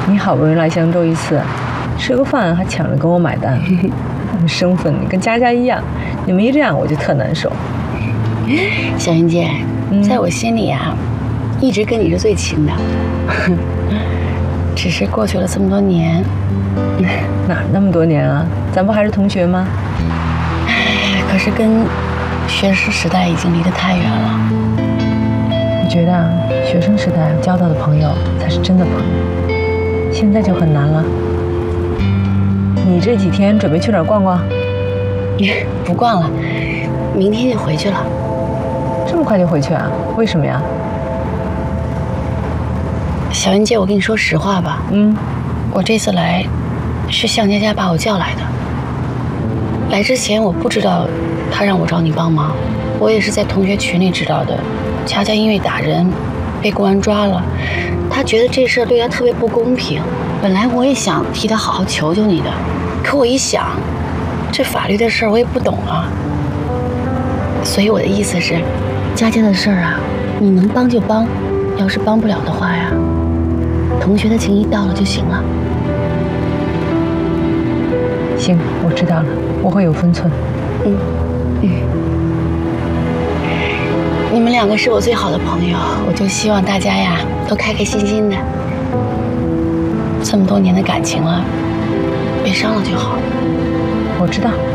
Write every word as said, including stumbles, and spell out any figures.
你好不容易来襄州一次，吃个饭还抢着跟我买单，生分你跟佳佳一样，你们一这样我就特难受。 小云姐， 嗯、 在我心里啊，一直跟你是最亲的，只是过去了这么多年， 哪那么多年啊？咱不还是同学吗？ 哎，可是跟学生时代已经离得太远了。 我觉得啊，学生时代交到的朋友才是真的朋友，现在就很难了。你这几天准备去哪儿逛逛？ 不逛了，明天就回去了。 这么快就回去啊？为什么呀？ 小云姐，我跟你说实话吧， 嗯， 我这次来是向佳佳把我叫来的。来之前我不知道她让我找你帮忙，我也是在同学群里知道的。佳佳因为打人被公安抓了，她觉得这事儿对她特别不公平。本来我也想替她好好求求你的，可我一想，这法律的事儿我也不懂啊。所以我的意思是，佳佳的事儿啊，你能帮就帮，要是帮不了的话呀，同学的情谊到了就行了。 行，我知道了，我会有分寸。 嗯嗯，你们两个是我最好的朋友，我就希望大家呀都开开心心的。这么多年的感情了，别伤了就好。 我知道。